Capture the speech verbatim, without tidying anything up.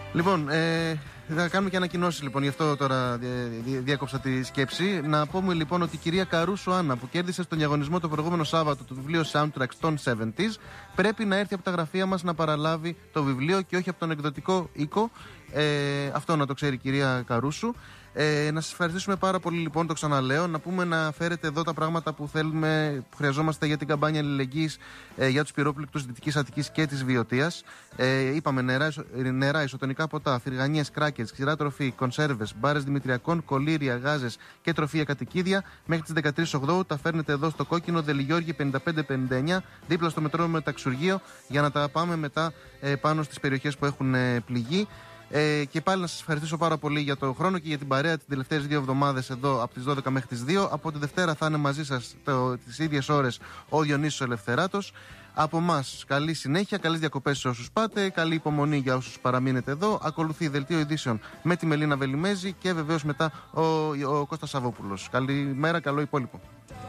Λοιπόν, ε, θα κάνουμε και ανακοινώσεις λοιπόν, γι' αυτό τώρα διέκοψα τη σκέψη. Να πούμε λοιπόν ότι η κυρία Καρούσο Άννα, που κέρδισε στον διαγωνισμό το προηγούμενο Σάββατο το βιβλίο Soundtracks των εβδομήντα, πρέπει να έρθει από τα γραφεία μας να παραλάβει το βιβλίο και όχι από τον εκδοτικό οίκο. Ε, αυτό να το ξέρει η κυρία Καρούσου. Ε, να σας ευχαριστήσουμε πάρα πολύ λοιπόν, το ξαναλέω. Να πούμε να φέρετε εδώ τα πράγματα που θέλουμε, που χρειαζόμαστε για την καμπάνια αλληλεγγύης ε, για τους πυρόπληκτους Δυτικής Αττικής και της Βιωτίας. Ε, είπαμε νερά, ισο, νερά, ισοτονικά ποτά, φυργανιές, κράκερς, ξηρά τροφή, κονσέρβες, μπάρες δημητριακών, κολύρια, γάζες και τροφή για κατοικίδια. Μέχρι τις δεκατρείς Οκτωβρίου τα φέρνετε εδώ στο κόκκινο Δελιγιώργη πενήντα πέντε πενήντα εννιά, δίπλα στο μετρό Μεταξουργείο, για να τα πάμε μετά ε, πάνω στις περιοχές που έχουν ε, πληγεί. Ε, και πάλι να σας ευχαριστήσω πάρα πολύ για το χρόνο και για την παρέα τις τελευταίες δύο εβδομάδες εδώ από τις δώδεκα μέχρι τις δύο. Από τη Δευτέρα θα είναι μαζί σας το, τις ίδιες ώρες ο Διονύσης Ελευθεράτος. Από εμάς καλή συνέχεια, καλές διακοπές σε όσους πάτε, καλή υπομονή για όσους παραμείνετε εδώ. Ακολουθεί δελτίο ειδήσεων με τη Μελίνα Βελιμέζη και βεβαίως μετά ο, ο Κώστας Σαββόπουλος. Καλημέρα, καλό υπόλοιπο.